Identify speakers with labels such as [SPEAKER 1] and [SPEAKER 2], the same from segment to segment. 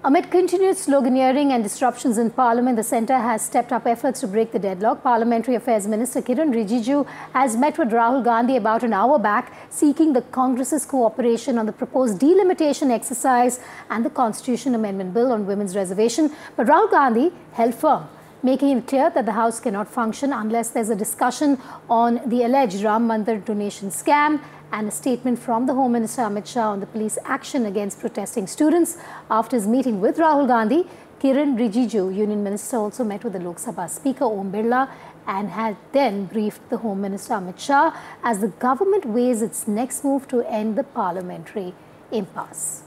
[SPEAKER 1] Amid continued sloganeering and disruptions in Parliament, the centre has stepped up efforts to break the deadlock. Parliamentary Affairs Minister Kiren Rijiju has met with Rahul Gandhi about an hour back, seeking the Congress's cooperation on the proposed delimitation exercise and the Constitution Amendment Bill on women's reservation. But Rahul Gandhi held firm, making it clear that the House cannot function unless there's a discussion on the alleged Ram Mandir donation scam and a statement from the Home Minister Amit Shah on the police action against protesting students. After his meeting with Rahul Gandhi, Kiren Rijiju, Union Minister, also met with the Lok Sabha Speaker Om Birla and had then briefed the Home Minister Amit Shah as the government weighs its next move to end the parliamentary impasse.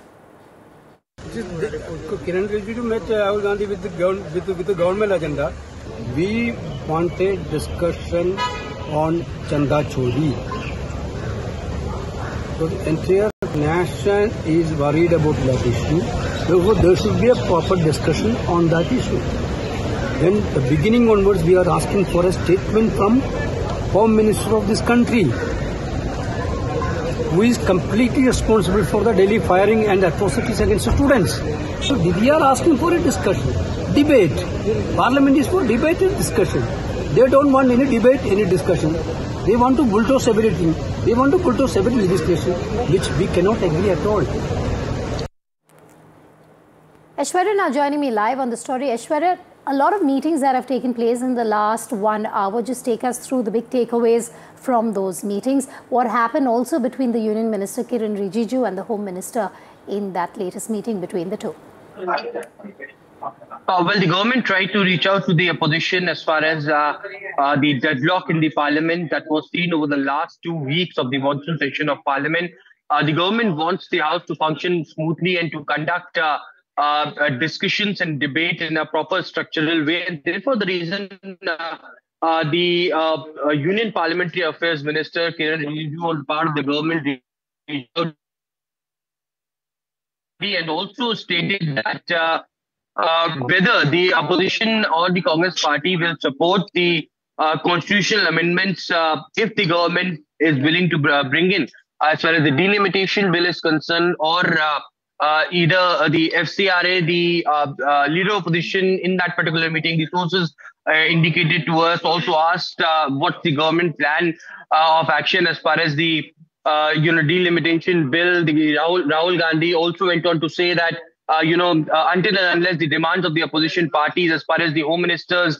[SPEAKER 2] Kiren Rijiju met Rahul Gandhi with the government agenda. We wanted discussion on Chanda Chori. So the entire nation is worried about that issue. Therefore, there should be a proper discussion on that issue. Then, the beginning onwards, we are asking for a statement from Home Minister of this country, who is completely responsible for the daily firing and atrocities against the students. So we are asking for a discussion, debate. Parliament is for debate and discussion. They don't want any debate, any discussion. They want to bulldoze everything. They want to bulldoze every legislation, which we cannot agree at all.
[SPEAKER 1] Aishwarya now joining me live on the story. Aishwarya, a lot of meetings that have taken place in the last 1 hour. Just take us through the big takeaways from those meetings. What happened also between the Union Minister Kiren Rijiju and the Home Minister in that latest meeting between the two?
[SPEAKER 3] Well, the government tried to reach out to the opposition as far as the deadlock in the parliament that was seen over the last 2 weeks of the monsoon session of parliament. The government wants the house to function smoothly and to conduct discussions and debate in a proper structural way. And therefore, the reason the Union Parliamentary Affairs Minister Kiren Rijiju was part of the government and also stated that whether the opposition or the Congress party will support the constitutional amendments if the government is willing to bring in, as far as the delimitation bill is concerned, or either the FCRA, the leader of opposition in that particular meeting, the sources indicated to us, also asked what's the government plan of action as far as the delimitation bill. Rahul Gandhi also went on to say that until and unless the demands of the opposition parties, as far as the Home Minister's,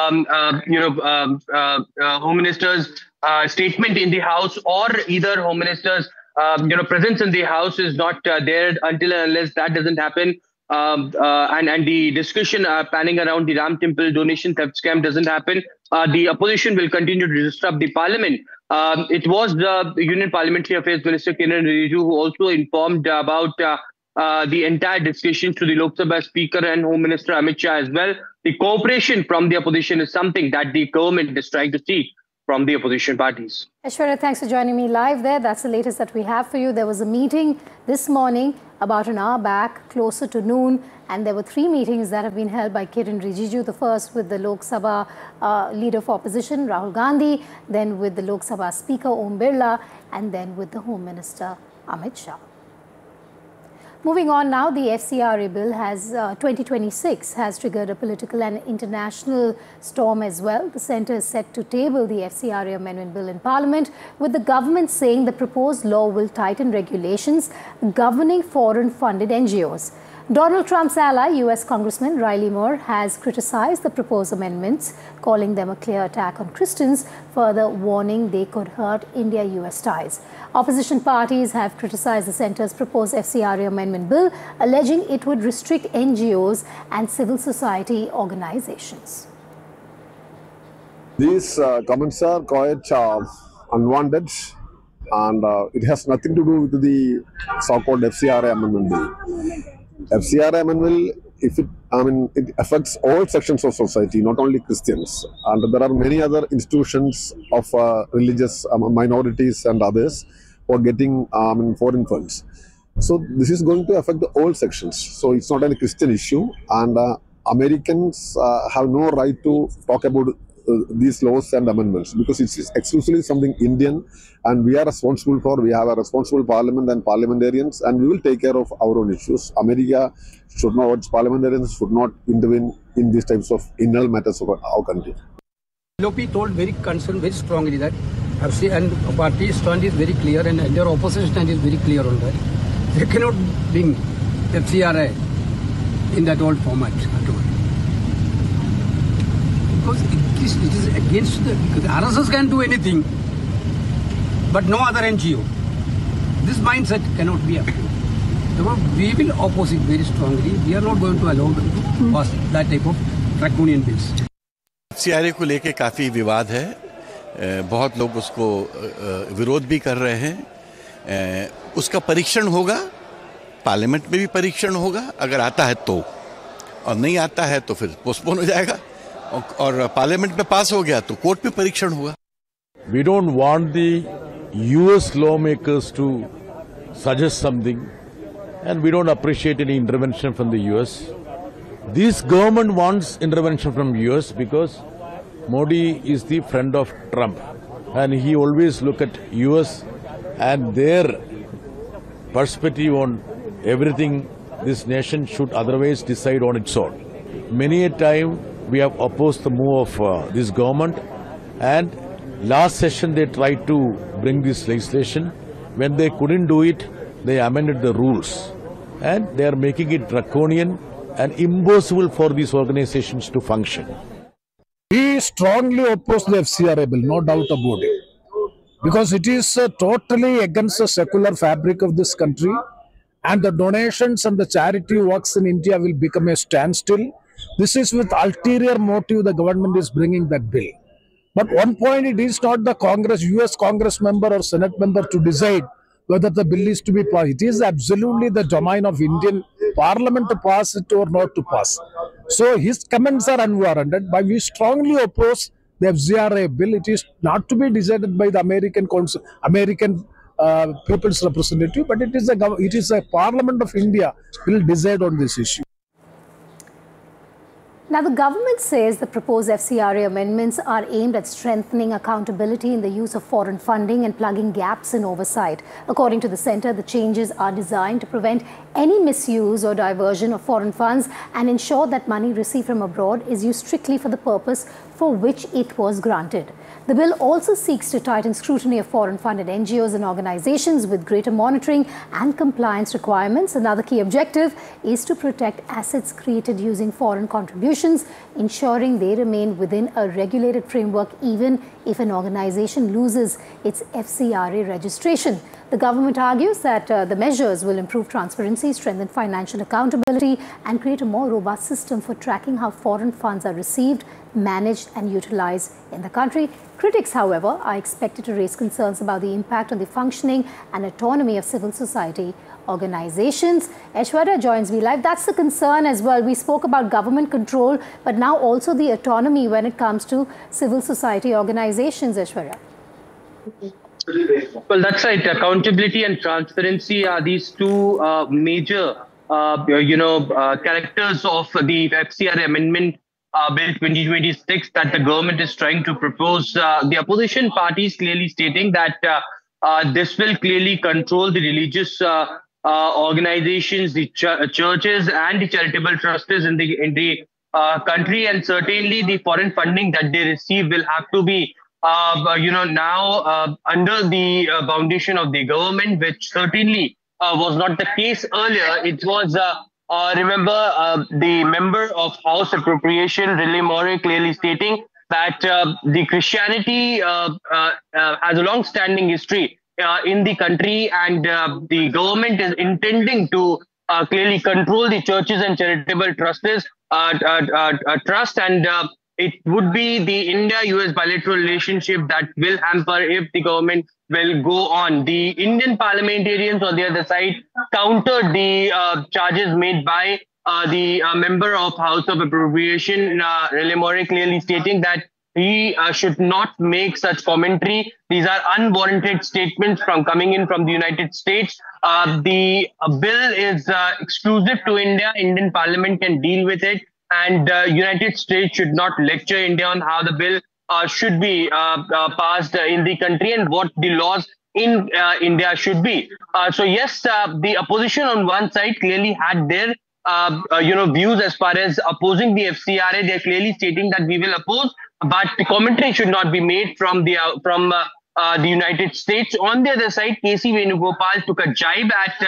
[SPEAKER 3] Home Minister's statement in the House, or either Home Minister's, presence in the House is not there, until and unless that doesn't happen, and the discussion planning around the Ram Temple donation theft scam doesn't happen, the opposition will continue to disrupt the parliament. It was the Union Parliamentary Affairs Minister Kiren Rijiju who also informed about the entire discussion to the Lok Sabha Speaker and Home Minister Amit Shah as well. The cooperation from the opposition is something that the government is trying to seek from the opposition parties.
[SPEAKER 1] Aishwarya, thanks for joining me live there. That's the latest that we have for you. There was a meeting this morning about an hour back, closer to noon, and there were 3 meetings that have been held by Kiren Rijiju. The first with the Lok Sabha leader for opposition, Rahul Gandhi, then with the Lok Sabha Speaker, Om Birla, and then with the Home Minister, Amit Shah. Moving on now, the FCRA bill 2026 has triggered a political and international storm as well. The centre is set to table the FCRA amendment bill in Parliament, with the government saying the proposed law will tighten regulations governing foreign-funded NGOs. Donald Trump's ally, US Congressman Riley Moore, has criticized the proposed amendments, calling them a clear attack on Christians, further warning they could hurt India-US ties. Opposition parties have criticized the centre's proposed FCRA amendment bill, alleging it would restrict NGOs and civil society organizations.
[SPEAKER 4] These comments are quite unwanted, and it has nothing to do with the so-called FCRA amendment bill. FCRA amendment, it affects all sections of society, not only Christians. And there are many other institutions of religious minorities and others who are getting foreign funds. So this is going to affect all sections. So it's not a Christian issue, and Americans have no right to talk about these laws and amendments, because it's exclusively something Indian, and we are responsible for. We have a responsible parliament and parliamentarians, and we will take care of our own issues. America should not, its parliamentarians should not intervene in these types of internal matters of our country.
[SPEAKER 2] LOP told very concerned, very strongly that FC and party stand is very clear, and their opposition stand is very clear on that. They cannot bring FCRA in that old format at all. Because it is against because RSS can do anything, but no other NGO. This mindset cannot be approved. So we will oppose it very strongly. We are not going to allow them to pass that type of draconian bills.
[SPEAKER 5] FCRA को लेके काफ़ी विवाद है, बहुत लोग उसको विरोध भी कर रहे हैं। उसका परीक्षण होगा, पार्लियामेंट में भी परीक्षण होगा, अगर आता है तो, और नहीं आता है तो फिर पोस्टपोन हो जाएगा, और पार्लियामेंट में पास हो गया तो कोर्ट में परीक्षण होगा।
[SPEAKER 6] We don't want the US lawmakers to suggest something, and we don't appreciate any intervention from the US. This government wants intervention from US because Modi is the friend of Trump, and he always look at US and their perspective on everything this nation should otherwise decide on its own. Many a time we have opposed the move of this government, and last session they tried to bring this legislation. When they couldn't do it, they amended the rules, and they are making it draconian and impossible for these organizations to function.
[SPEAKER 7] We strongly oppose the FCRA bill, no doubt about it, because it is totally against the secular fabric of this country, and the donations and the charity works in India will become a standstill. This is with ulterior motive the government is bringing that bill. But one point, it is not the Congress, US Congress member or Senate member to decide whether the bill is to be passed. It is absolutely the domain of Indian Parliament to pass it or not to pass. So his comments are unwarranted, but we strongly oppose the FCRA bill. It is not to be decided by the American people's representative, but it is a Parliament of India will decide on this issue.
[SPEAKER 1] Now, the government says the proposed FCRA amendments are aimed at strengthening accountability in the use of foreign funding and plugging gaps in oversight. According to the centre, the changes are designed to prevent any misuse or diversion of foreign funds and ensure that money received from abroad is used strictly for the purpose for which it was granted. The bill also seeks to tighten scrutiny of foreign-funded NGOs and organizations with greater monitoring and compliance requirements. Another key objective is to protect assets created using foreign contributions, ensuring they remain within a regulated framework even if an organization loses its FCRA registration. The government argues that the measures will improve transparency, strengthen financial accountability, and create a more robust system for tracking how foreign funds are received, managed and utilized in the country. Critics, however, are expected to raise concerns about the impact on the functioning and autonomy of civil society organizations. Aishwarya joins me live. That's the concern as well. We spoke about government control, but now also the autonomy when it comes to civil society organizations, Aishwarya.
[SPEAKER 3] Well, that's right. Accountability and transparency are these two major, characters of the FCRA Amendment Bill 2026 that the government is trying to propose. The opposition parties clearly stating that this will clearly control the religious organizations, the churches and the charitable trustees in the country, and certainly the foreign funding that they receive will have to be now under the foundation of the government, which certainly was not the case earlier. It was, remember, the member of House Appropriation, Riley Moore, clearly stating that the Christianity has a long-standing history in the country, and the government is intending to clearly control the churches and charitable trustees, trust, and it would be the India-US bilateral relationship that will hamper if the government will go on. The Indian parliamentarians on the other side countered the charges made by the member of House of Appropriation, Riley Moore, clearly stating that he should not make such commentary. These are unwarranted statements coming in from the United States. The bill is exclusive to India. Indian Parliament can deal with it, and United States should not lecture India on how the bill should be passed in the country and what the laws in India should be. So yes, the opposition on one side clearly had their views as far as opposing the FCRA. They're clearly stating that we will oppose, but the commentary should not be made from the United States. On the other side, KC Venugopal took a jibe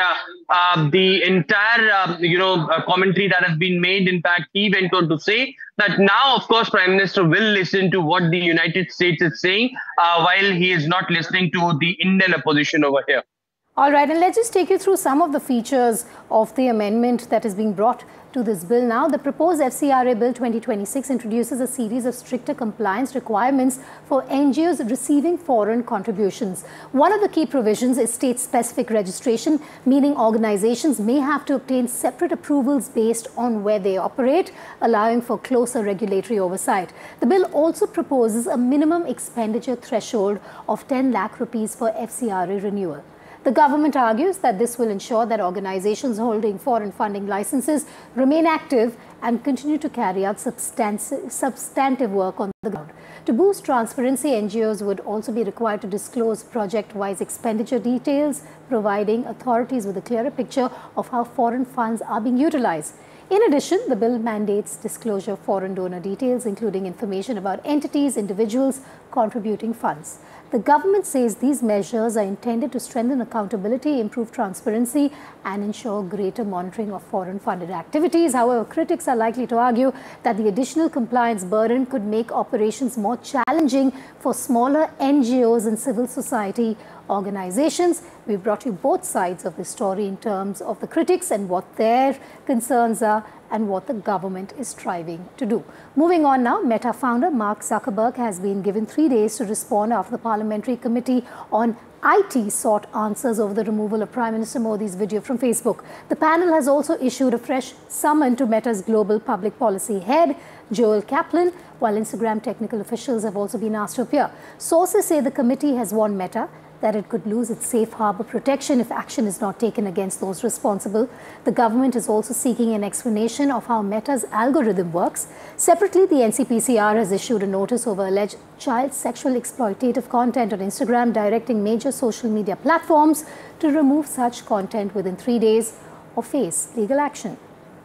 [SPEAKER 3] at the entire commentary that has been made. In fact, he went on to say that now, of course, Prime Minister will listen to what the United States is saying while he is not listening to the Indian opposition over here.
[SPEAKER 1] All right, and let's just take you through some of the features of the amendment that is being brought to this bill now. The proposed FCRA Bill 2026 introduces a series of stricter compliance requirements for NGOs receiving foreign contributions. One of the key provisions is state-specific registration, meaning organizations may have to obtain separate approvals based on where they operate, allowing for closer regulatory oversight. The bill also proposes a minimum expenditure threshold of 10 lakh rupees for FCRA renewal. The government argues that this will ensure that organizations holding foreign funding licenses remain active and continue to carry out substantive work on the ground. To boost transparency, NGOs would also be required to disclose project-wise expenditure details, providing authorities with a clearer picture of how foreign funds are being utilized. In addition, the bill mandates disclosure of foreign donor details, including information about entities, individuals contributing funds. The government says these measures are intended to strengthen accountability, improve transparency, and ensure greater monitoring of foreign-funded activities. However, critics are likely to argue that the additional compliance burden could make operations more challenging for smaller NGOs and civil society organizations. We've brought you both sides of the story in terms of the critics and what their concerns are and what the government is striving to do. Moving on now, Meta founder Mark Zuckerberg has been given 3 days to respond after the Parliamentary Committee on IT sought answers over the removal of Prime Minister Modi's video from Facebook. The panel has also issued a fresh summon to Meta's global public policy head, Joel Kaplan, while Instagram technical officials have also been asked to appear. Sources say the committee has warned Meta that it could lose its safe harbor protection if action is not taken against those responsible. The government is also seeking an explanation of how Meta's algorithm works. Separately, the NCPCR has issued a notice over alleged child sexual exploitative content on Instagram, directing major social media platforms to remove such content within 3 days or face legal action.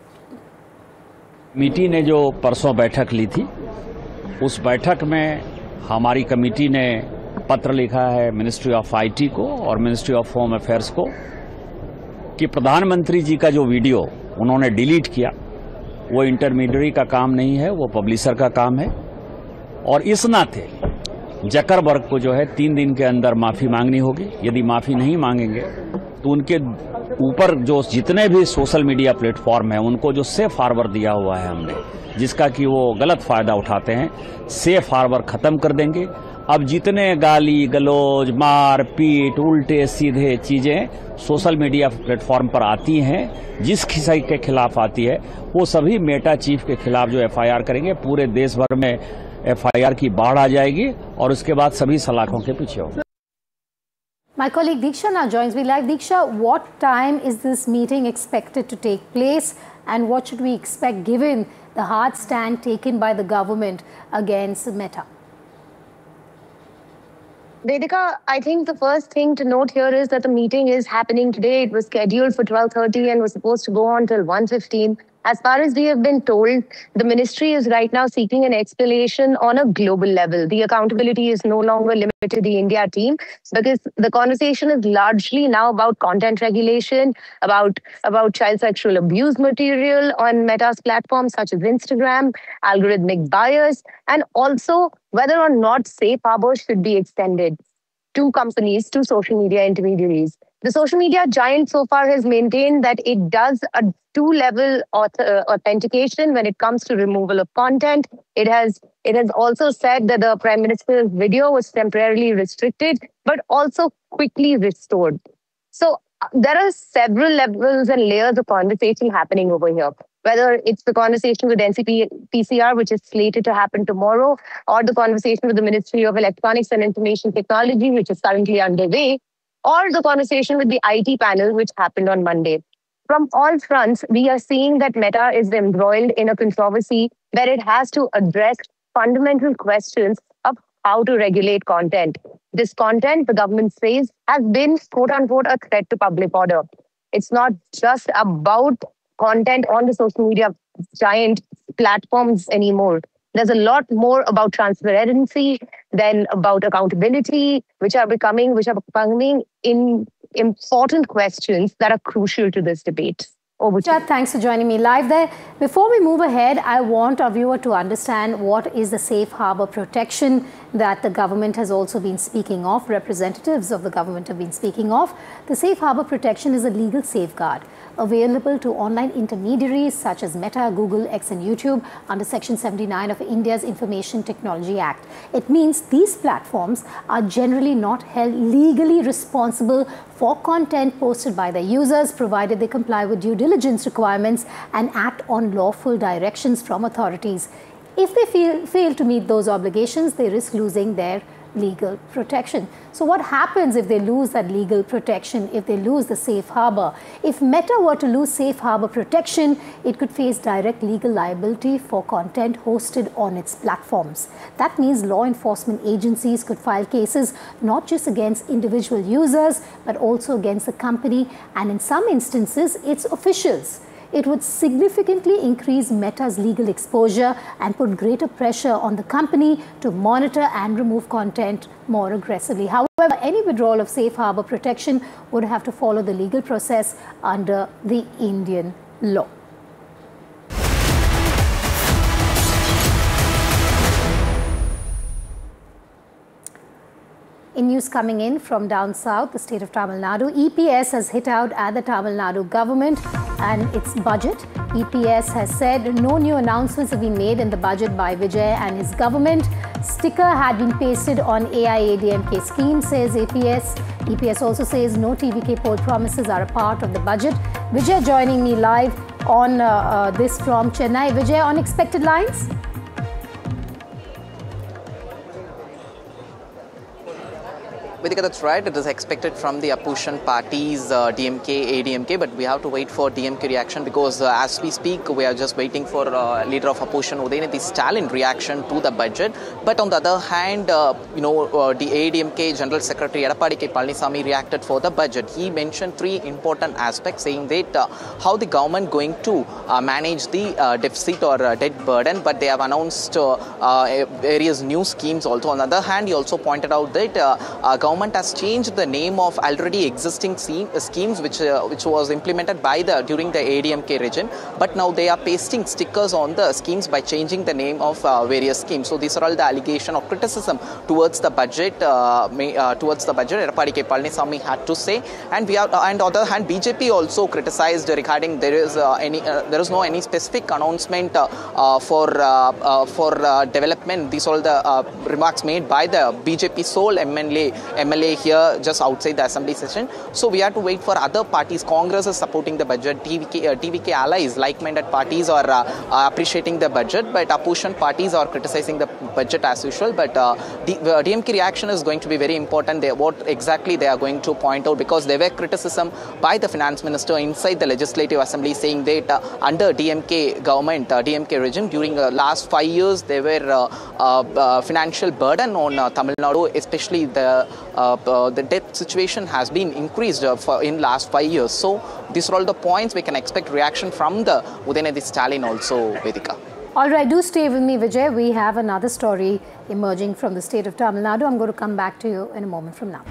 [SPEAKER 8] Committee ने जो परसों बैठक ली थी, उस बैठक में हमारी committee ने पत्र लिखा है मिनिस्ट्री ऑफ आईटी को और मिनिस्ट्री ऑफ होम अफेयर्स को कि प्रधानमंत्री जी का जो वीडियो उन्होंने डिलीट किया वो इंटरमीडियरी का काम नहीं है, वो पब्लिशर का काम है। और इस नाते जकरबर्ग को जो है 3 दिन के अंदर माफी मांगनी होगी। यदि माफी नहीं मांगेंगे तो उनके ऊपर जो जितने भी सोशल मीडिया प्लेटफॉर्म है उनको जो सेफ हार्बर दिया हुआ है हमने, जिसका कि वो गलत फायदा उठाते हैं, सेफ हार्बर खत्म कर देंगे। अब जितने गाली गलौज मार पीट उल्टे सीधे चीजें सोशल मीडिया प्लेटफॉर्म पर आती हैं, जिस किसी के खिलाफ आती है वो सभी मेटा चीफ के खिलाफ जो एफआईआर करेंगे, पूरे देश भर में एफआईआर की बाढ़ आ जाएगी और उसके बाद सभी सलाखों के पीछे होंगे।
[SPEAKER 1] My colleague Diksha now joins me live. Diksha, what time is this meeting expected to take place and what should we expect given the hard stand taken by the government against Meta?
[SPEAKER 9] Vedika, I think the first thing to note here is that the meeting is happening today. It was scheduled for 12:30 and was supposed to go on till 1:15. As far as we have been told, the ministry is right now seeking an explanation on a global level. The accountability is no longer limited to the India team because the conversation is largely now about content regulation, about child sexual abuse material on Meta's platforms such as Instagram, algorithmic bias, and also whether or not safe harbor should be extended to companies, to social media intermediaries. The social media giant so far has maintained that it does a 2-level authentication when it comes to removal of content. It has also said that the Prime Minister's video was temporarily restricted, but also quickly restored. So there are several levels and layers of conversation happening over here. Whether it's the conversation with NCPCR, which is slated to happen tomorrow, or the conversation with the Ministry of Electronics and Information Technology, which is currently underway, or the conversation with the IT panel, which happened on Monday. From all fronts, we are seeing that Meta is embroiled in a controversy where it has to address fundamental questions of how to regulate content. This content, the government says, has been, quote unquote, a threat to public order. It's not just about content on the social media giant platforms anymore. There's a lot more about transparency than about accountability, which are becoming in important questions that are crucial to this debate. Over to you.
[SPEAKER 1] Thanks for joining me live there. Before we move ahead, I want our viewer to understand what is the safe harbor protection that the government has also been speaking of, representatives of the government have been speaking of. The safe harbor protection is a legal safeguard available to online intermediaries such as Meta, Google, X and YouTube under Section 79 of India's Information Technology Act. It means these platforms are generally not held legally responsible for content posted by their users, provided they comply with due diligence requirements and act on lawful directions from authorities. If they fail to meet those obligations, they risk losing their legal protection. So what happens if they lose that legal protection, if they lose the safe harbor? If Meta were to lose safe harbor protection, it could face direct legal liability for content hosted on its platforms. That means law enforcement agencies could file cases not just against individual users, but also against the company and in some instances, its officials. It would significantly increase Meta's legal exposure and put greater pressure on the company to monitor and remove content more aggressively. However, any withdrawal of safe harbor protection would have to follow the legal process under the Indian law. In news coming in from down south, the state of Tamil Nadu, EPS has hit out at the Tamil Nadu government and its budget. EPS has said no new announcements have been made in the budget by Vijay and his government. Sticker had been pasted on AIADMK scheme, says EPS. EPS also says no TVK poll promises are a part of the budget. Vijay joining me live on this from Chennai. Vijay, on expected lines?
[SPEAKER 10] Vedika, that's right. It is expected from the opposition parties, DMK, ADMK, but we have to wait for DMK reaction because as we speak, we are just waiting for leader of opposition, Udayanidhi Stalin, reaction to the budget. But on the other hand, the ADMK General Secretary Edappadi K. Palaniswamy reacted for the budget. He mentioned three important aspects, saying that how the government going to manage the deficit or debt burden, but they have announced various new schemes also. On the other hand, he also pointed out that government has changed the name of already existing schemes which was implemented by during the ADMK regime, but now they are pasting stickers on the schemes by changing the name of various schemes. So these are all the allegation of criticism towards the budget. Edappadi K. Palaniswamy had to say, and on the other hand, BJP also criticized regarding there is no any specific announcement for development. These are all the remarks made by the BJP sole MLA here just outside the assembly session. So we have to wait for other parties. Congress is supporting the budget. TVK allies, like-minded parties are appreciating the budget, but opposition parties are criticizing the budget as usual. But the DMK reaction is going to be very important. What exactly they are going to point out, because there were criticism by the finance minister inside the legislative assembly saying that under DMK government, DMK regime, during the last 5 years, there were financial burden on Tamil Nadu, especially the debt situation has been increased in last 5 years. So these are all the points we can expect reaction from the Udayanidhi Stalin also, Vedika.
[SPEAKER 1] All right, do stay with me, Vijay. We have another story emerging from the state of Tamil Nadu. I'm going to come back to you in a moment from now.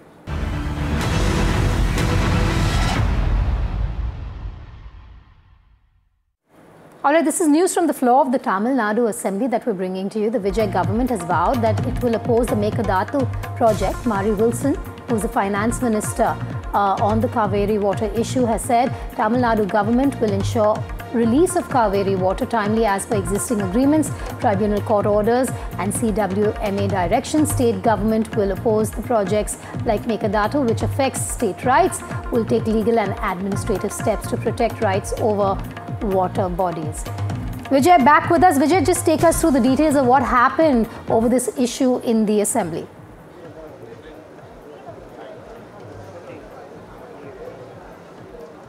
[SPEAKER 1] All right, this is news from the floor of the Tamil Nadu Assembly that we're bringing to you. The Vijay government has vowed that it will oppose the Mekadatu project. Mari Wilson, who's the finance minister on the Kaveri water issue, has said Tamil Nadu government will ensure release of Kaveri water timely as per existing agreements, tribunal court orders and CWMA directions. State government will oppose the projects like Mekadatu, which affects state rights, will take legal and administrative steps to protect rights over water bodies. Vijay, back with us. Vijay, just take us through the details of what happened over this issue in the assembly.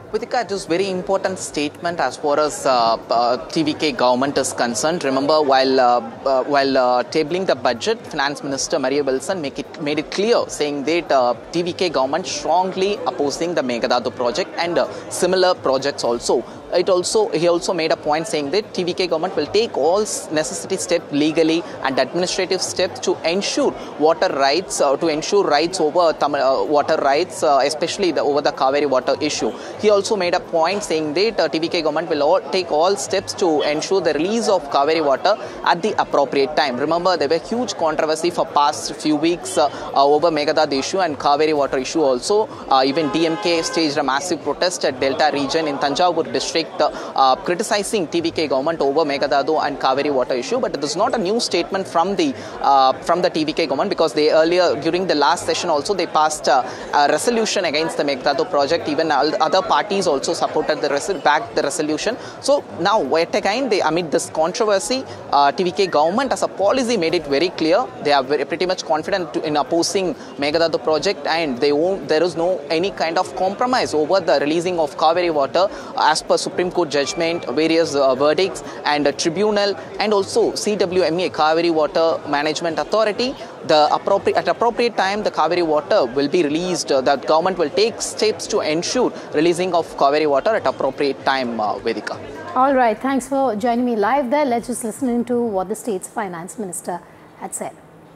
[SPEAKER 10] Vidika, it is very important statement as far as TVK government is concerned. Remember, while tabling the budget, Finance Minister Maria Wilson made it clear, saying that TVK government strongly opposing the Meghdadu project and similar projects also. He also made a point saying that TVK government will take all necessary steps legally and administrative steps to ensure water rights, over water rights, especially over the Kaveri water issue. He also made a point saying that TVK government will take all steps to ensure the release of Kaveri water at the appropriate time. Remember, there were huge controversy for past few weeks over Meghdadu issue and Kaveri water issue also. Even DMK staged a massive protest at Delta region in Tanjavur district, criticizing TVK government over Meghdadu and Kaveri water issue. But it is not a new statement from the TVK government, because they earlier, during the last session also, they passed a resolution against the Meghdadu project. Even other parties also supported backed the resolution. So now, yet again, amid this controversy, TVK government as a policy made it very clear they are pretty much confident in opposing Meghdadu project, and there is no any kind of compromise over the releasing of Kaveri water as per Supreme Court judgment, various verdicts and a tribunal, and also CWMA, Kaveri Water Management Authority. At appropriate time, the Kaveri water will be released. The government will take steps to ensure releasing of Kaveri water at appropriate time, Vedika.
[SPEAKER 1] All right, thanks for joining me live there. Let's just listen into what the state's finance minister had said.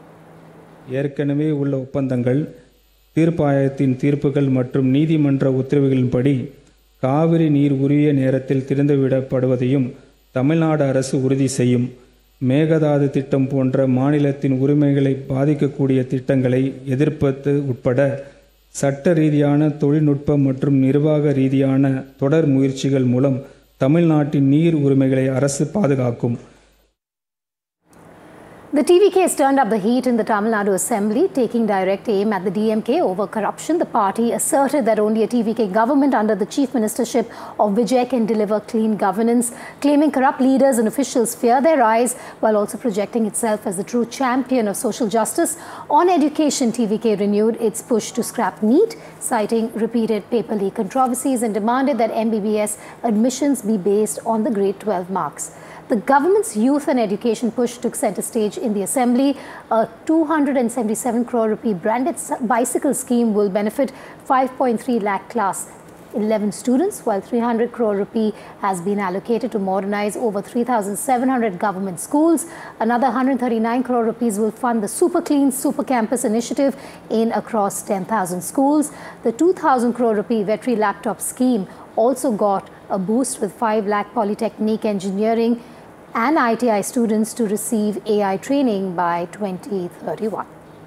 [SPEAKER 11] ஏற்கனவே உள்ள ஒப்பந்தங்கள், தீர்ப்பாயத்தின் தீர்ப்புகள் மற்றும் நீதிமன்ற உத்தரவுகளின்படி காவிரி நீர் உரிய நேரத்தில் திறந்துவிடப்படுவதையும் தமிழ்நாடு அரசு உறுதி செய்யும். மேகதாது திட்டம் போன்ற மாநிலத்தின் உரிமைகளை பாதிக்கக்கூடிய திட்டங்களை எதிர்ப்பது உட்பட சட்ட ரீதியான, தொழில்நுட்ப மற்றும் நிர்வாக ரீதியான தொடர் முயற்சிகள் மூலம் தமிழ்நாட்டின் நீர் உரிமைகளை அரசு பாதுகாக்கும்.
[SPEAKER 1] The TVK has turned up the heat in the Tamil Nadu Assembly, taking direct aim at the DMK over corruption. The party asserted that only a TVK government under the chief ministership of Vijay can deliver clean governance, claiming corrupt leaders and officials fear their rise, while also projecting itself as the true champion of social justice. On education, TVK renewed its push to scrap NEET, citing repeated paper leak controversies, and demanded that MBBS admissions be based on the grade 12 marks. The government's youth and education push took centre stage in the Assembly. A 277 crore rupee branded bicycle scheme will benefit 5.3 lakh class 11 students, while 300 crore rupee has been allocated to modernize over 3,700 government schools. Another 139 crore rupees will fund the Super Clean Super Campus initiative in across 10,000 schools. The 2,000 crore rupee veterinary laptop scheme also got a boost, with 5 lakh polytechnic engineering and ITI students to receive AI training by 2031.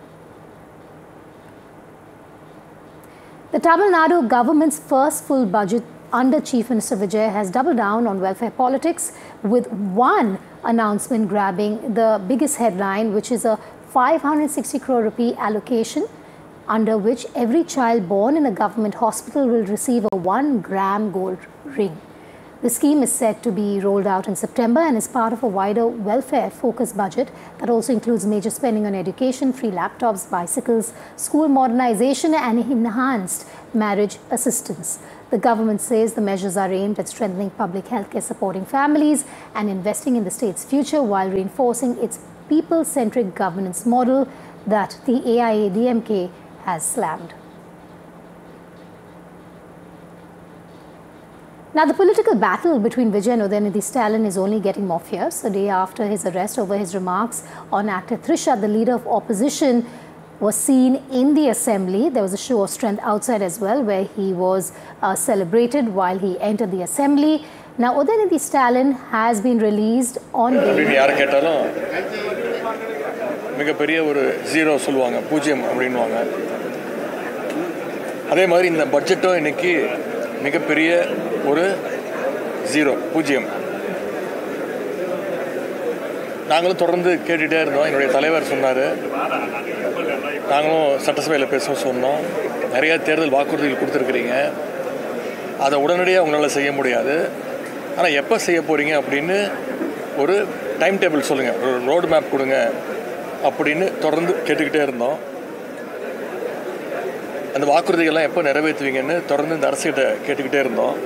[SPEAKER 1] The Tamil Nadu government's first full budget under Chief Minister Vijay has doubled down on welfare politics, with one announcement grabbing the biggest headline, which is a 560 crore rupee allocation, under which every child born in a government hospital will receive a 1 gram gold ring. The scheme is set to be rolled out in September and is part of a wider welfare-focused budget that also includes major spending on education, free laptops, bicycles, school modernization and enhanced marriage assistance. The government says the measures are aimed at strengthening public healthcare, supporting families and investing in the state's future, while reinforcing its people-centric governance model that the AIADMK has slammed. Now, the political battle between Vijay and Udayanidhi Stalin is only getting more fierce. A day after his arrest over his remarks on actor Trisha, the leader of opposition was seen in the assembly. There was a show of strength outside as well, where he was celebrated while he entered the assembly. Now, Udayanidhi Stalin has been released on bail.
[SPEAKER 12] மிகப்பெரிய ஒரு zero சொல்லுவாங்க, பூஜ்ஜியம் அப்படின்வாங்க. அதே மாதிரி இந்த பட்ஜெட்டும் இன்னைக்கு மிகப்பெரிய ஒரு ஜீரோ, பூஜ்ஜியம். நாங்களும் தொடர்ந்து கேட்டுகிட்டே இருந்தோம். என்னுடைய தலைவர் சொன்னார், நாங்களும் சட்டசபையில் பேச சொன்னோம். நிறைய தேர்தல் வாக்குறுதிகள் கொடுத்துருக்குறீங்க, அதை உடனடியாக உங்களால் செய்ய முடியாது, ஆனால் எப்போ செய்ய போகிறீங்க அப்படின்னு ஒரு டைம் டேபிள் சொல்லுங்கள், ஒரு ரோடு மேப் கொடுங்க அப்படின்னு தொடர்ந்து கேட்டுக்கிட்டே இருந்தோம். அந்த வாக்குறுதிகள்லாம் எப்போ நிறைவேற்றுவீங்கன்னு தொடர்ந்து இந்த அரசுகிட்ட கேட்டுக்கிட்டே இருந்தோம்.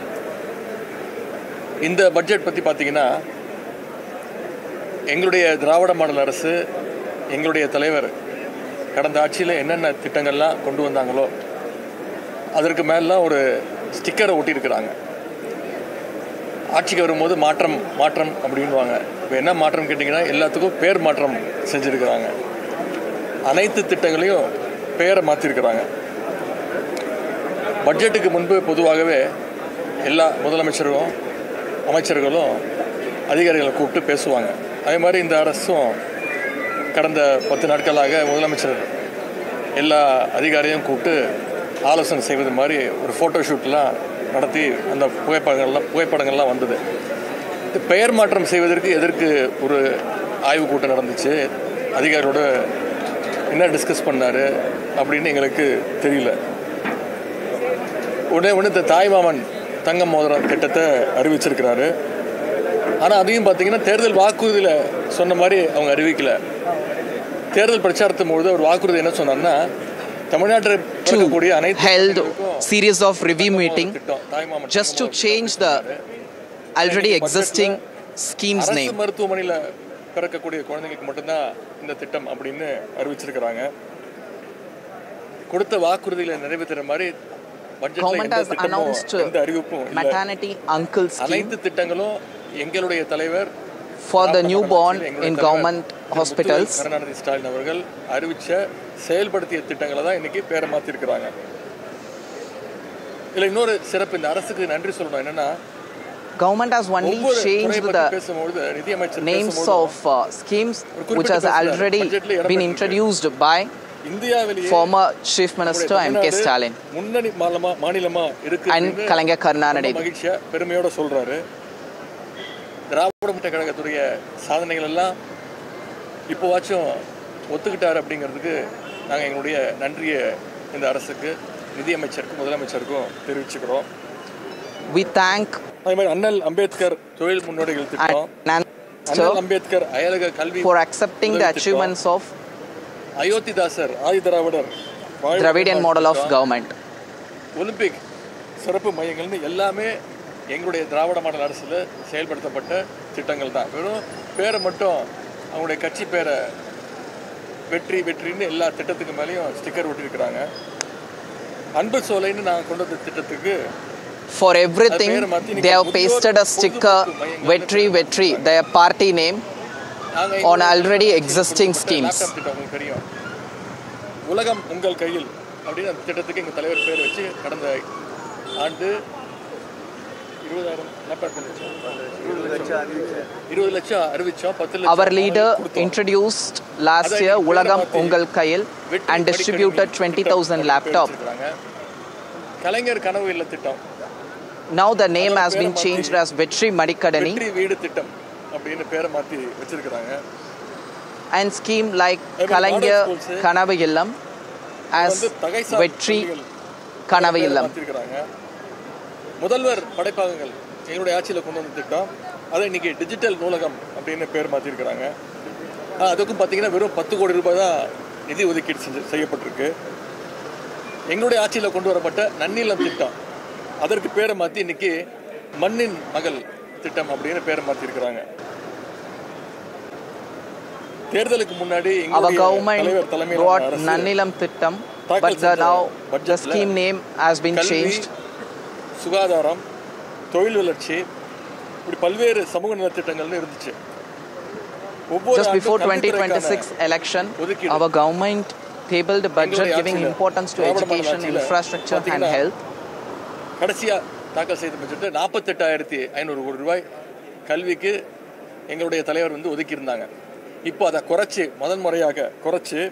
[SPEAKER 12] இந்த பட்ஜெட் பற்றி பார்த்தீங்கன்னா எங்களுடைய திராவிட மாடல் அரசு, எங்களுடைய தலைவர் கடந்த ஆட்சியில் என்னென்ன திட்டங்கள்லாம் கொண்டு வந்தாங்களோ அதற்கு மேலாம் ஒரு ஸ்டிக்கரை ஒட்டியிருக்கிறாங்க. ஆட்சிக்கு வரும்போது மாற்றம் மாற்றம் அப்படின்வாங்க. இப்போ என்ன மாற்றம் கேட்டிங்கன்னா எல்லாத்துக்கும் பேர் மாற்றம் செஞ்சுருக்கிறாங்க. அனைத்து திட்டங்களையும் பெயரை மாற்றிருக்கிறாங்க. பட்ஜெட்டுக்கு முன்பு பொதுவாகவே எல்லா முதலமைச்சரும் அமைச்சர்களும் அதிகாரிகளை கூப்பிட்டு பேசுவாங்க. அதே மாதிரி இந்த அரசும் கடந்த 10 நாட்களாக முதலமைச்சர் எல்லா அதிகாரியும் கூப்பிட்டு ஆலோசனை செய்வது மாதிரி ஒரு ஃபோட்டோ ஷூட்லாம் நடத்தி அந்த புகைப்படங்கள்லாம் வந்தது. இந்த பெயர் மாற்றம் செய்வதற்கு எதற்கு ஒரு ஆய்வு கூட்டம் நடந்துச்சு, அதிகாரியோட என்ன டிஸ்கஸ் பண்ணார் அப்படின்னு எங்களுக்கு தெரியல. உடனே இந்த தாய்மாமன் தங்க மோதிரம் திட்டத்தை அறிவிச்சிருக்கிறாரு. ஆனால் அதையும் பார்த்தீங்கன்னா தேர்தல் வாக்குறுதியில் சொன்ன மாதிரி அவங்க அறிவிக்கல. தேர்தல் பிரச்சாரத்தின் போது ஒரு வாக்குறுதி என்ன சொன்னார்னா, தமிழ்நாட்டில் இருக்கக்கூடிய அனைத்து
[SPEAKER 10] held series of review meeting just to change the already existing scheme's name.
[SPEAKER 12] மருத்துவமனையில் பிறக்கக்கூடிய குழந்தைங்களுக்கு மட்டும்தான் இந்த திட்டம் அப்படின்னு அறிவிச்சிருக்கிறாங்க. கொடுத்த வாக்குறுதிகளை நிறைவேற்றுற மாதிரி
[SPEAKER 10] Government has announced maternity uncle scheme.
[SPEAKER 12] அனைத்து திட்டங்களும் எங்களுடைய தலைவர்
[SPEAKER 10] for the newborn in government hospitals.
[SPEAKER 12] Karunanidhi Stalin அவர்கள் அறிவிச்ச செயல்படுத்திய திட்டங்களை தான் இன்னைக்கு பேரை மாற்றிருக்கிறாங்க. இதில் இன்னொரு சிறப்பு, இந்த அரசுக்கு நன்றி சொல்லணும். என்னன்னா,
[SPEAKER 10] government has only changed the names of schemes which has already been introduced by former Chief Minister M.K. Stalin
[SPEAKER 12] முன்னணி மாநிலமா இருக்கு
[SPEAKER 10] and கலைஞர் கருணாநிதி.
[SPEAKER 12] மகிழ்ச்சியா பெருமையோட சொல்றாரு. திராவிட முன்னேற்ற கழகத்துடைய சாதனைகள் எல்லாம் இப்போவாச்சும் ஒத்துக்கிட்டாரு அப்படிங்கிறதுக்கு நாங்கள் எங்களுடைய நன்றியை இந்த அரசுக்கு, நிதியமைச்சருக்கும் முதலமைச்சருக்கும் தெரிவிச்சுக்கிறோம்.
[SPEAKER 10] We thank
[SPEAKER 12] அதே மாதிரி அண்ணல் அம்பேத்கர் தொழில் முன்னோடிகள் திட்டம், அண்ணல் அம்பேத்கர் அயலக கல்வி
[SPEAKER 10] for accepting the achievements of
[SPEAKER 12] Iyothee Thass Adi Dravidar
[SPEAKER 10] Dravidian model of government,
[SPEAKER 12] Olympic சிறப்பு மையங்கள்னு எல்லாமே எங்களுடைய திராவிட மாடல் அரசில் செயல்படுத்தப்பட்ட திட்டங்கள் தான். வெறும் பேரை மட்டும் அவங்களுடைய கட்சி பேரை வெற்றி வெற்றின்னு எல்லா திட்டத்துக்கு மேலேயும் ஸ்டிக்கர் ஒட்டியிருக்கிறாங்க. அன்பு சோலைன்னு நாங்கள் கொண்டு வந்த திட்டத்துக்கு
[SPEAKER 10] for everything they have pasted a sticker Vetri Vetri, their party name, on already existing schemes.
[SPEAKER 12] தெரியும், உலகம் உங்கள் கையில் அப்படின்னு அந்த திட்டத்துக்கு எங்கள் தலைவர் பேர் வச்சு கடந்த ஆண்டு 20 லட்சம் அறிவிச்சோம். 10 லட்சம்
[SPEAKER 10] our leader introduced last year உலகம் உங்கள் கையில் and distributed 20,000 laptop.
[SPEAKER 12] கலைஞர் கனவு இல்ல திட்டம்,
[SPEAKER 10] now the name has been changed as Vetri Madikadani,
[SPEAKER 12] வெற்றி வீடு திட்டம் அப்படின்னு பேரை மாற்றி வச்சிருக்கிறாங்க.
[SPEAKER 10] and scheme like கலைஞர் கனவு இல்லம் as Vetri கனவு இல்லம்.
[SPEAKER 12] முதல்வர் படைப்பாகங்கள் எங்களுடைய ஆட்சியில் கொண்டு வந்த திட்டம், அதை இன்னைக்கு டிஜிட்டல் நூலகம் அப்படின்னு பேர் மாற்றிருக்கிறாங்க. அதுக்கும் பார்த்தீங்கன்னா வெறும் 10 கோடி ரூபாய் தான் நிதி ஒதுக்கீடு செய்யப்பட்டிருக்கு. எங்களுடைய ஆட்சியில் கொண்டு வரப்பட்ட நன்னிலம் திட்டம், அதற்கு பேரை மாற்றி இன்னைக்கு மண்ணின் மகள் திட்டம் அப்படின்னு பேரை மாற்றிருக்கிறாங்க. தேர்தலுக்கு முன்னாடி
[SPEAKER 10] our government brought நன்னிலம் திட்டம், but now the scheme name has been changed.
[SPEAKER 12] சுகாதாரம், தொழில் வளர்ச்சி, இப்படி பல்வேறு சமூக நலத்திட்டங்கள்னு இருந்துச்சு.
[SPEAKER 10] Just before 2026 election, our government tabled a budget giving importance to education, infrastructure and health.
[SPEAKER 12] கடைசியா தாக்கல் செய்த பட்ஜெட் 48,500 கோடி ரூபாய் கல்விக்கு எங்களுடைய தலைவர் ஒதுக்கி இருந்தாங்க. இப்போ அதை குறைச்சி முதன்முறையாக குறைச்சி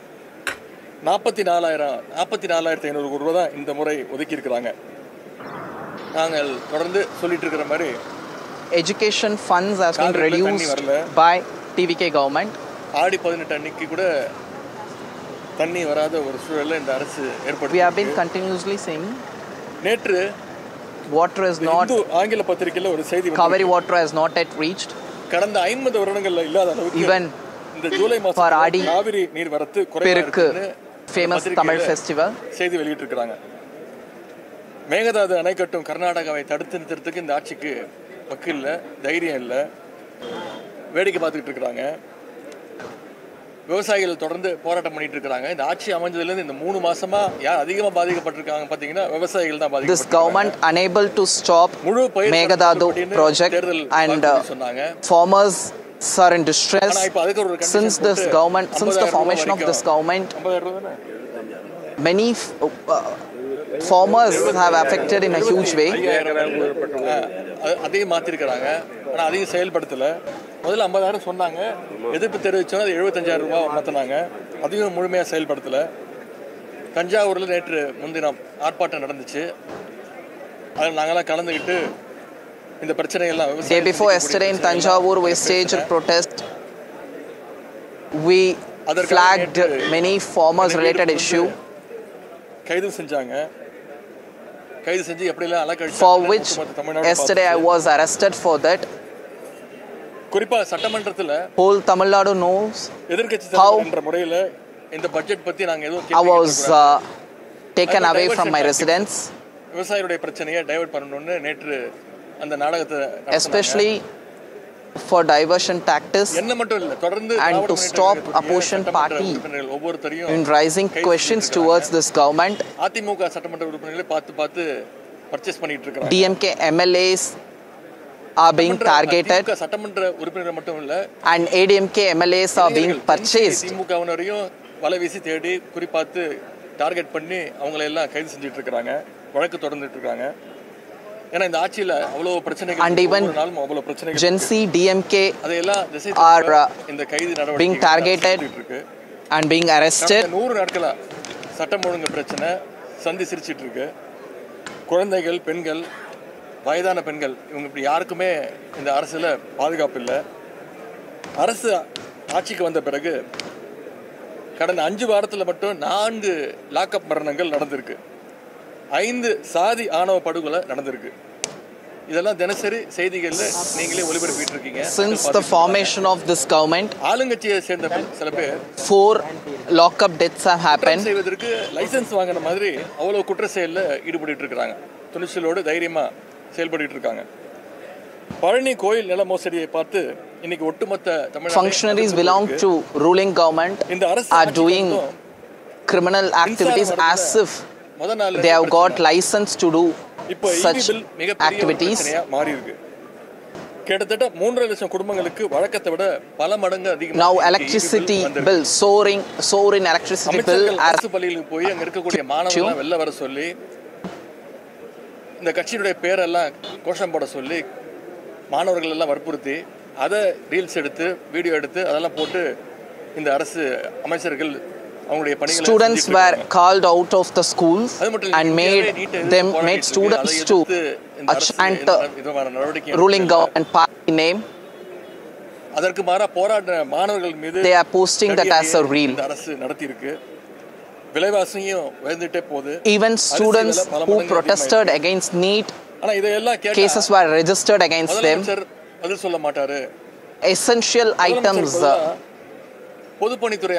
[SPEAKER 12] 44,500 கோடி ரூபாய் தான் இந்த முறை ஒதுக்கி இருக்கிறாங்க. நாங்கள் தொடர்ந்து சொல்லிட்டு இருக்கிற மாதிரி
[SPEAKER 10] education funds has been reduced by TVK government.
[SPEAKER 12] ஆடி 18 அன்னைக்கு கூட தண்ணி வராத ஒரு சூழல்ல இந்த அரசு ஏற்படுத்தி.
[SPEAKER 10] We have been continuously saying
[SPEAKER 12] நேற்று
[SPEAKER 10] water is not,
[SPEAKER 12] ஆங்கில பத்திரிகையில் ஒரு செய்தி
[SPEAKER 10] Kaveri water has not yet reached.
[SPEAKER 12] கடந்த 50 வருடங்கள்ல இல்லாத அளவுக்கு
[SPEAKER 10] even
[SPEAKER 12] இந்த ஜூலை மாதம் காவிரி நீர் வரத்து குறைவா இருக்குன்னு
[SPEAKER 10] famous Tamil festival.
[SPEAKER 12] செய்தி வெளியிட்டிருக்கிறாங்க. மேகதாது அணை கட்டும் கர்நாடகாவை தடுத்து நிறுத்துறதுக்கு இந்த ஆட்சிக்கு வக்கு இல்லை, தைரியம் இல்லை, வேடிக்கை பார்த்துக்கிட்டு இருக்கிறாங்க. விவசாயிகள் தொடர்ந்து போராட்டம் பண்ணிட்டு இருக்காங்க. இந்த ஆட்சி அமைஞ்சதுலேருந்து இந்த 3 மாசமா யார் அதிகமாக பாதிக்கப்பட்டிருக்காங்க பார்த்தீங்கன்னா விவசாயிகள் தான் பாதிக்கப்பட்டிருக்காங்க.
[SPEAKER 10] This government unable to stop Meghdadu project and farmers are in distress. Since this government, since the formation of this government, many farmers have affected in a huge way.
[SPEAKER 12] அதையும் மாற்றிருக்கிறாங்க, ஆனால் அதையும் செயல்படுத்தலை. முதல்ல 50,000 சொன்னாங்க, எதிர்ப்பு தெரிவிச்சோம், அது 75,000 ரூபாய் மாற்றினாங்க, அதையும் முழுமையாக செயல்படுத்தலை. தஞ்சாவூரில் நேற்று முன்தினம் ஆர்ப்பாட்டம் நடந்துச்சு, அதில் நாங்களாம் கலந்துக்கிட்டு இந்த பிரச்சனையெல்லாம்
[SPEAKER 10] Day before yesterday in Tanjavur we staged a protest. We flagged many farmers related issue.
[SPEAKER 12] கைது செஞ்சாங்க, கைது செஞ்சு எப்படிலாம் அலக்கழிச்சாங்க.
[SPEAKER 10] For which yesterday I was arrested for that.
[SPEAKER 12] குறிப்பா சட்டமன்றத்தில்
[SPEAKER 10] whole Tamil Nadu knows
[SPEAKER 12] how என்ற முறையில் இந்த பட்ஜெட் பத்தி நாங்க ஏதோ
[SPEAKER 10] I was taken away from my residence.
[SPEAKER 12] விவசாயிகளுடைய பிரச்சனையை டைவர்ட் பண்ணணும்னு நேற்று அந்த நாடகத்தை
[SPEAKER 10] especially for diversion tactics and to stop opposition party in raising questions towards this government.
[SPEAKER 12] AIADMK சட்டமன்ற உறுப்பினர்களை பார்த்து பர்ச்சேஸ் பண்ணிட்டு இருக்காங்க.
[SPEAKER 10] DMK MLAs are being targeted
[SPEAKER 12] சட்டமன்ற உறுப்பினர்கள் மட்டும் இல்ல
[SPEAKER 10] and ADMK MLAs are being purchased.
[SPEAKER 12] திமுகவினரையும் வலை வீசி தேடி குறிப்பாத்து டார்கெட் பண்ணி அவங்களை எல்லாம் கைது செஞ்சுட்டு இருக்காங்க, வழக்கு தொடர்ந்துட்டு இருக்காங்க. ஏன்னா இந்த ஆட்சியில அவ்வளவு பிரச்சனைகள்,
[SPEAKER 10] and even
[SPEAKER 12] அவ்வளவு பிரச்சனைகள்,
[SPEAKER 10] Gen Z DMK are
[SPEAKER 12] இந்த கைது நடவடிக்கை
[SPEAKER 10] being targeted and being arrested.
[SPEAKER 12] 100 நாட்களா சட்டம் ஒழுங்கு பிரச்சனை சந்தி சிரிச்சிட்டு இருக்கு. குழந்தைகள், பெண்கள், வயதான பெண்கள், இவங்க இப்படி யாருக்குமே இந்த அரசுல பாதுகாப்பு இல்லை. அரசு ஆட்சிக்கு வந்த பிறகு கடந்த 5 வாரத்தில் மட்டும் 4 லாக்அப் மரணங்கள் நடந்திருக்கு, 5 சாதி ஆணவ படுகொலை நடந்திருக்கு. இதெல்லாம் தினசரி செய்திகள்ல நீங்களே ஒளிபரப்பிட்டு இருக்கீங்க.
[SPEAKER 10] Since the formation of this government,
[SPEAKER 12] ஆளுங்கட்சியை சேர்ந்த சில பேர்
[SPEAKER 10] 4 lockup deaths have happened.
[SPEAKER 12] செய்வதற்கு லைசென்ஸ் வாங்கின மாதிரி அவ்வளவு குற்ற செயல்ல ஈடுபட்டு இருக்காங்க. துணிச்சலோடு தைரியமா செயல்பட்டு இருக்காங்க. பழனி கோயில் நில மோசடியை பார்த்து இன்னைக்கு ஒட்டுமொத்த Tamil Nadu
[SPEAKER 10] functionaries belong to ruling government are doing criminal activities as if they have got license to do such activities.
[SPEAKER 12] மாறி இருக்கு. கிட்டத்தட்ட 3.5 லட்சம் குடும்பங்களுக்கு வழக்கத்தை விட பல மடங்கு அதிகமாக
[SPEAKER 10] now electricity bill soaring electricity bill
[SPEAKER 12] அரசு பள்ளிகளுக்கு போய் அங்க இருக்கக்கூடிய மாணவர்கள் வெளில வர சொல்லி இந்த கட்சியினுடைய பேரெல்லாம் கோஷம் போட சொல்லி மாணவர்கள் எல்லாம் வற்புறுத்தி அதை ரீல்ஸ் எடுத்து வீடியோ எடுத்து அதெல்லாம் போட்டு இந்த அரசு அமைச்சர்கள் அவங்களுடைய பணிகளை
[SPEAKER 10] students were called out of the schools and made students to chant ruling government party name.
[SPEAKER 12] அதற்கு மாறா போராட்ட மாணவர்கள் மீது
[SPEAKER 10] they are posting that as a reel.
[SPEAKER 12] அரசு நடத்தி இருக்கு. விலைவாசியும் உயர்ந்துட்டே போகுது.
[SPEAKER 10] Even students who protested against NEET cases were registered against them.
[SPEAKER 12] பதில் சொல்ல மாட்டாரு.
[SPEAKER 10] Essential items
[SPEAKER 12] பொதுப்பணித்துறை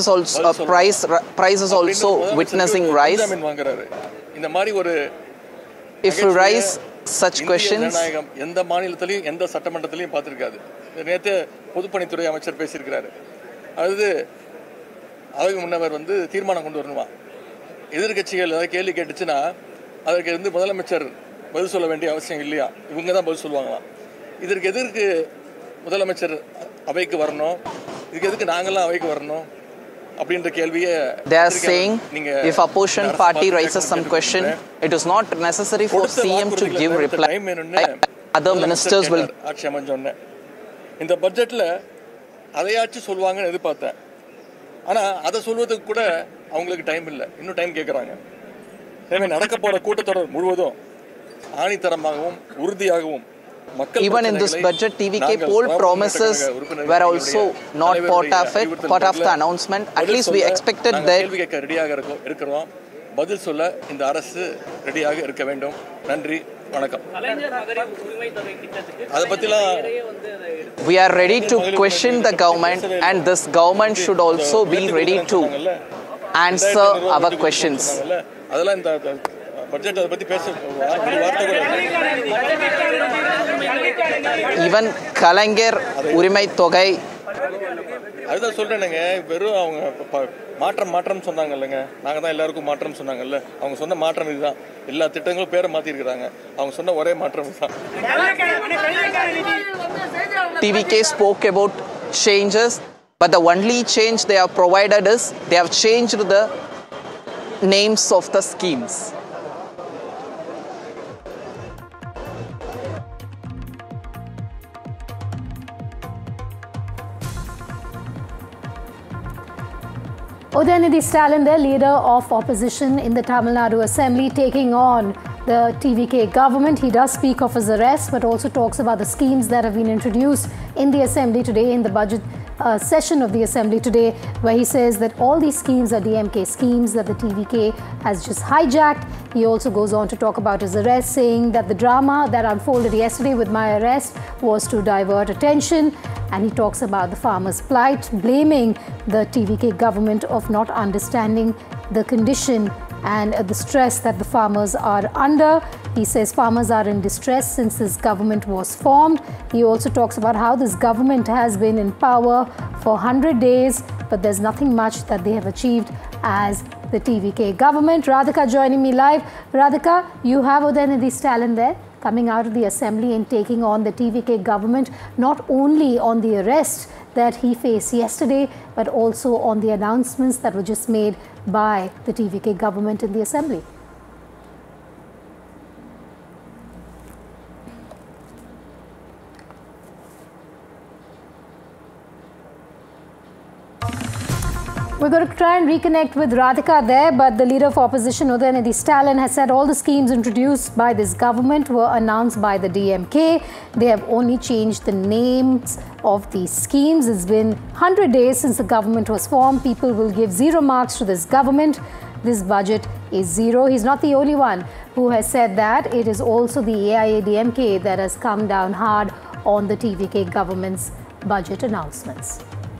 [SPEAKER 10] prices also witnessing rise.
[SPEAKER 12] இந்த மாதிரி ஒரு
[SPEAKER 10] if you raise such questions,
[SPEAKER 12] எந்த மாநிலத்திலையும் எந்த சட்டமன்றத்திலையும் பார்த்திருக்காது. நேற்று பொதுப்பணித்துறை அமைச்சர் பேசியிருக்கிறாரு. அதாவது அவைக்கு முன்னவர் தீர்மானம் கொண்டு வரணுமா, எதிர்கட்சிகள் ஏதாவது கேள்வி கேட்டுச்சுன்னா அதற்கு முதலமைச்சர் பதில் சொல்ல வேண்டிய அவசியம் இல்லையா, இவங்க தான் பதில் சொல்லுவாங்களாம். இதற்கு எதற்கு முதலமைச்சர் அவைக்கு வரணும், இதுக்கு எதுக்கு நாங்கெல்லாம் அவைக்கு வரணும் அப்படின்ற கேள்வியை
[SPEAKER 10] they are saying if opposition party raises some question, it is not necessary for CM to give reply. Other ministers will.
[SPEAKER 12] ஆட்சி அமைஞ்சோன்னே இந்த பட்ஜெட்ல அதையாச்சும் சொல்லுவாங்கன்னு எதிர்பார்த்தேன். ஆனா அதை சொல்வதற்கு கூட அவங்களுக்கு டைம் இல்லை, இன்னும் டைம் கேட்குறாங்க. எனவே நடக்க போற கூட்டத்தொடர் முழுவதும் ஆணித்தரமாகவும் உறுதியாகவும்
[SPEAKER 10] even in this budget TVK poll promises were also not part of the announcement. At least we expected that.
[SPEAKER 12] கேள்வி கேட்க ரெடியாக இருக்கிறோம், பதில் சொல்ல இந்த அரசு ரெடியாக இருக்க வேண்டும். நன்றி, வணக்கம். அதை பத்திலாம்
[SPEAKER 10] we are ready to question the government and this government should also be ready to answer our questions. Even Kalaignar Urimai Thogai.
[SPEAKER 12] அதுதான் சொல்றேனுங்க, வெறும் அவங்க மாற்றம் சொன்னாங்க இல்லைங்க, நாங்கள் தான் எல்லாருக்கும் மாற்றம் சொன்னாங்கல்ல, அவங்க சொன்ன மாற்றம் இதுதான். எல்லா திட்டங்களும் பேரை மாற்றிருக்கிறாங்க, அவங்க சொன்ன ஒரே மாற்றம் இதுதான்.
[SPEAKER 10] TVK spoke about changes, but the only change they have provided is they have changed the names of the schemes.
[SPEAKER 1] Udayanidhi Stalin, the leader of opposition in the Tamil Nadu Assembly, taking on the TVK government. He does speak of his arrest, but also talks about the schemes that have been introduced in the Assembly today, in the budget session of the Assembly today, where he says that all these schemes are DMK schemes that the TVK has just hijacked. He also goes on to talk about his arrest, saying that the drama that unfolded yesterday with my arrest was to divert attention. And he talks about the farmers' plight, blaming the TVK government of not understanding the condition and the stress that the farmers are under. He says farmers are in distress since this government was formed. He also talks about how this government has been in power for 100 days, but there's nothing much that they have achieved as the TVK government. Radhika joining me live. Radhika, you have Udayanidhi Stalin there, coming out of the Assembly and taking on the TVK government, not only on the arrest that he faced yesterday, but also on the announcements that were just made by the TVK government in the Assembly. We're going to try and reconnect with Radhika there, but the leader of opposition, Udayanidhi Stalin, has said all the schemes introduced by this government were announced by the DMK. They have only changed the names of these schemes. It's been 100 days since the government was formed. People will give 0 marks to this government. This budget is 0. He's not the only one who has said that. It is also the AIADMK that has come down hard on the TVK government's budget announcements.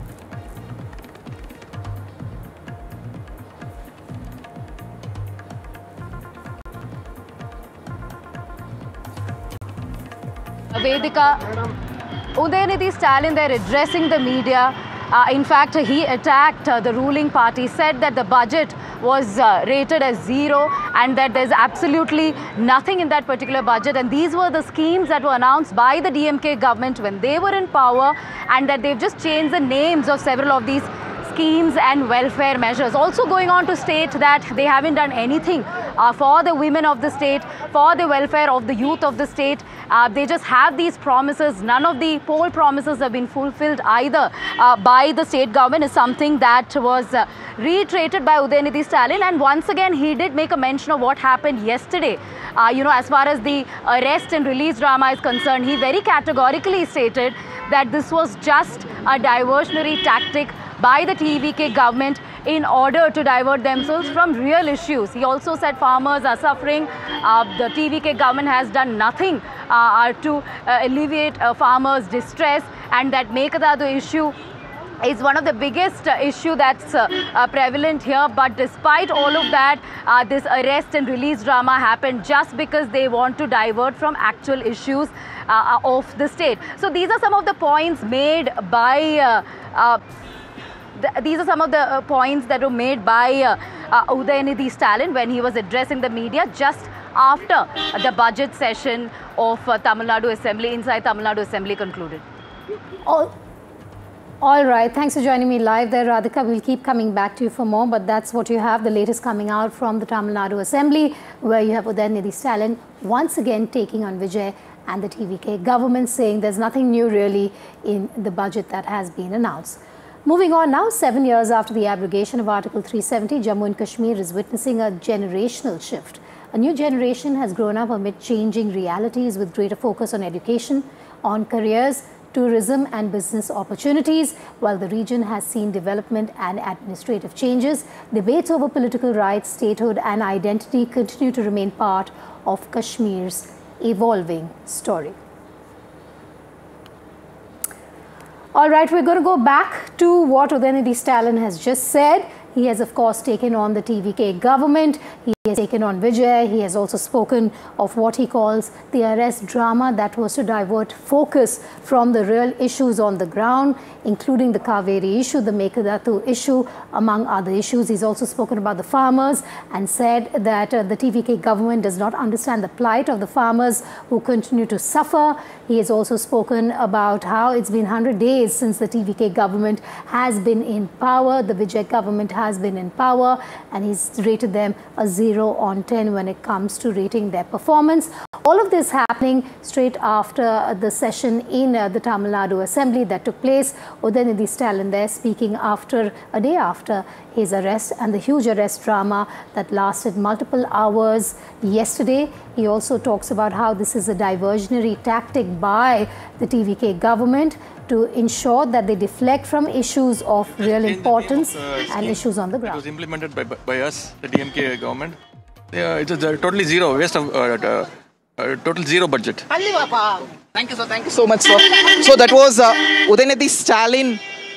[SPEAKER 1] Vedika, Udayanidhi Stalin, they're addressing the media. In fact, he attacked the ruling party, said that the budget was rated as 0 and that there's absolutely nothing in that particular budget. And these were the schemes that were announced by the DMK government when they were in power, and that they've just changed the names of several of these schemes and welfare measures. Also going on to state that they haven't done anything for the women of the state, for the welfare of the youth of the state. They just have these promises. None of the poll promises have been fulfilled either by the state government, is something that was reiterated by Udayanidhi Stalin. And once again, he did make a mention of what happened yesterday. As far as the arrest and release drama is concerned, he very categorically stated that this was just a diversionary tactic by the TVK government in order to divert themselves from real issues. He also said farmers are suffering. The TVK government has done nothing to alleviate farmers' distress, and that Mekadadu issue is one of the biggest issue that's prevalent here. But despite all of that, this arrest and release drama happened just because they want to divert from actual issues of the state. So these are some of the points made by these are some of the points that were made by Udayanidhi Stalin when he was addressing the media just after the budget session of Tamil Nadu Assembly, inside Tamil Nadu Assembly concluded. All right. Thanks for joining me live there, Radhika. We'll keep coming back to you for more, but that's what you have, the latest coming out from the Tamil Nadu Assembly, where you have Udayanidhi Stalin once again taking on Vijay and the TVK government, saying there's nothing new really in the budget that has been announced. Moving on now, 7 years after the abrogation of Article 370, Jammu and Kashmir is witnessing a generational shift. A new generation has grown up amid changing realities with greater focus on education, on careers, tourism and business opportunities. While the region has seen development and administrative changes, debates over political rights, statehood and identity continue to remain part of Kashmir's evolving story. All right, we're going to go back to what Udayanidhi Stalin has just said. He has, of course, taken on the TVK government. He has taken on Vijay. He has also spoken of what he calls the arrest drama that was to divert focus from the real issues on the ground, including the Kaveri issue, the Mekadatu issue, among other issues. He's also spoken about the farmers and said that the TVK government does not understand the plight of the farmers who continue to suffer. He has also spoken about how it's been 100 days since the TVK government has been in power. The Vijay government has been in power, and he's rated them a 0 on 10 when it comes to rating their performance. All of this happening straight after the session in the Tamil Nadu Assembly that took place. Udayanidhi Stalin there speaking after a day after his arrest and the huge arrest drama that lasted multiple hours yesterday. He also talks about how this is a diversionary tactic by the TVK government to ensure that they deflect from issues of real importance and issues on the ground.
[SPEAKER 12] It was implemented by us, the DMK government. It is totally zero, waste of total zero budget.
[SPEAKER 10] Thank you, sir. Thank you so much, sir. So that was Udayanidhi Stalin.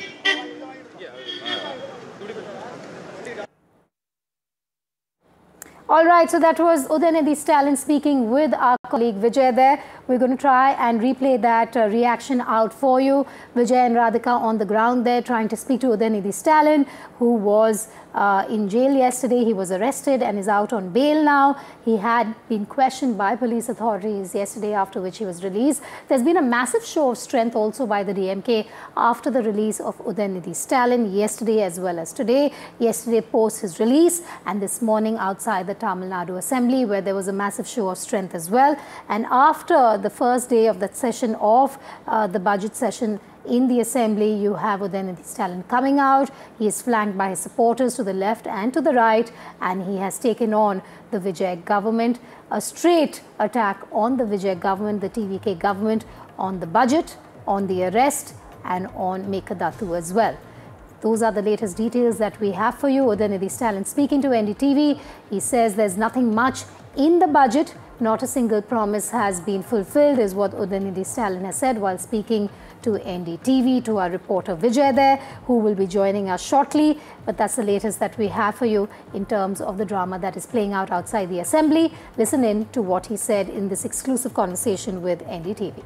[SPEAKER 1] All right, so that was Udayanidhi Stalin speaking with our colleague Vijay there. We're going to try and replay that reaction out for you. Vijay and Radhika on the ground there trying to speak to Udayanidhi Stalin, who was in jail yesterday. He was arrested and is out on bail now. He had been questioned by police authorities yesterday, after which he was released. There's been a massive show of strength also by the DMK after the release of Udayanidhi Stalin yesterday as well as today. Yesterday post his release, and this morning outside the Tamil Nadu Assembly, where there was a massive show of strength as well. And after the first day of that session of the budget session in the Assembly, you have Udayanidhi Stalin coming out. He is flanked by his supporters to the left and to the right, and he has taken on the Vijay government. A straight attack on the Vijay government, the TVK government, on the budget, on the arrest, and on Mekadatu as well. Those are the latest details that we have for you. Udayanidhi Stalin speaking to NDTV. He says there's nothing much in the budget. Not a single promise has been fulfilled, is what Udayanidhi Stalin has said while speaking to NDTV, to our reporter Vijay there, who will be joining us shortly. But that's the latest that we have for you in terms of the drama that is playing out outside the Assembly. Listen in to what he said in this exclusive conversation with NDTV.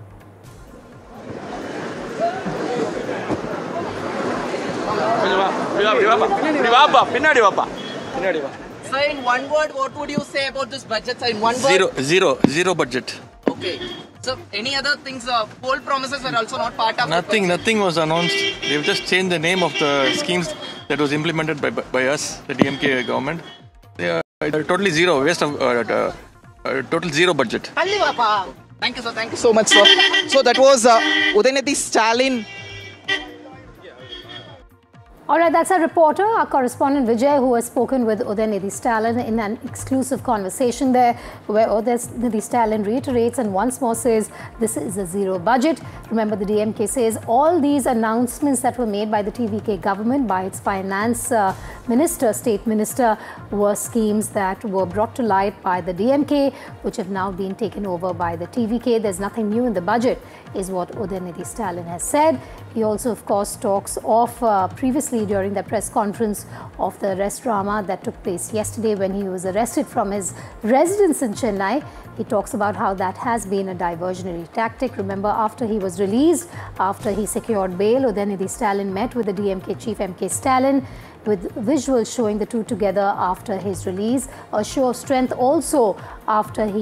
[SPEAKER 10] Sir, in one word, what would you say about this budget? Sir, in one word?
[SPEAKER 12] Zero budget.
[SPEAKER 10] Okay. So, any other things, poll promises were also not part of
[SPEAKER 12] Nothing was announced. They've just changed the name of the schemes that was implemented by us, the DMK government. They are totally zero, waste of total zero budget.
[SPEAKER 10] Thank you, sir. Thank you so much, sir. So that was Udayanidhi Stalin.
[SPEAKER 1] All right, that's our reporter, our correspondent Vijay, who has spoken with Udayanidhi Stalin in an exclusive conversation there, where Udayanidhi Stalin reiterates and once more says this is a zero budget. Remember, the DMK says all these announcements that were made by the TVK government, by its finance minister, state minister, were schemes that were brought to light by the DMK, which have now been taken over by the TVK. There's nothing new in the budget, is what Udayanidhi Stalin has said. He also, of course, talks of previously during the press conference of the arrest drama that took place yesterday when he was arrested from his residence in Chennai. He talks about how that has been a diversionary tactic. Remember, after he was released, after he secured bail, Udayanidhi Stalin met with the DMK chief M.K. Stalin, with visuals showing the two together after his release. A show of strength also after he